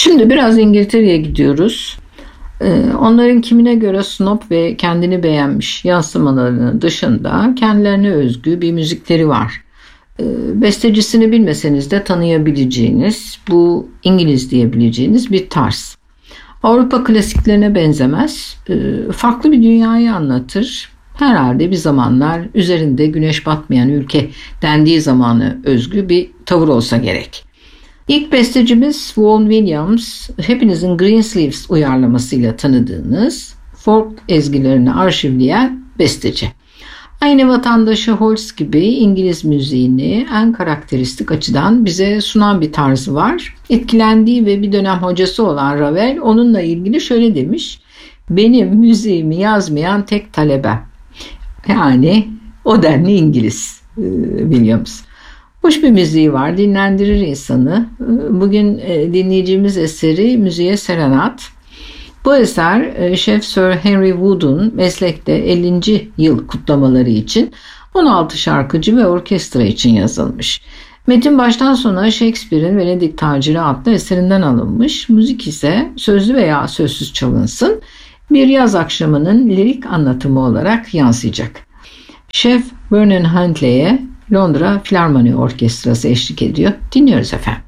Şimdi biraz İngiltere'ye gidiyoruz. Onların kimine göre snob ve kendini beğenmiş yansımalarının dışında kendilerine özgü bir müzikleri var. Bestecisini bilmeseniz de tanıyabileceğiniz, bu İngiliz diyebileceğiniz bir tarz. Avrupa klasiklerine benzemez, farklı bir dünyayı anlatır. Herhalde bir zamanlar üzerinde güneş batmayan ülke dendiği zamanı özgü bir tavır olsa gerek. İlk bestecimiz Vaughan Williams, hepinizin Greensleeves uyarlamasıyla tanıdığınız folk ezgilerini arşivleyen besteci. Aynı vatandaşı Holst gibi İngiliz müziğini en karakteristik açıdan bize sunan bir tarzı var. Etkilendiği ve bir dönem hocası olan Ravel onunla ilgili şöyle demiş: "Benim müziğimi yazmayan tek talebem." Yani o denli İngiliz Williams. Hoş bir müziği var, dinlendirir insanı. Bugün dinleyeceğimiz eseri Müziğe Serenat. Bu eser Şef Sir Henry Wood'un meslekte 50. yıl kutlamaları için 16 şarkıcı ve orkestra için yazılmış. Metin baştan sona Shakespeare'in Venedik Taciri adlı eserinden alınmış. Müzik ise sözlü veya sözsüz çalınsın bir yaz akşamının lirik anlatımı olarak yansıyacak. Şef Vernon Huntley'e Londra Filarmoni Orkestrası eşlik ediyor. Dinliyoruz efendim.